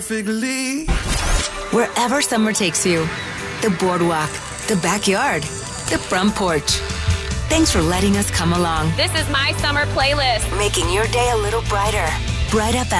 Perfectly. Wherever summer takes you, the boardwalk, the backyard, the front porch. Thanks for letting us come along. This is my summer playlist. Making your day a little brighter. Bright FM.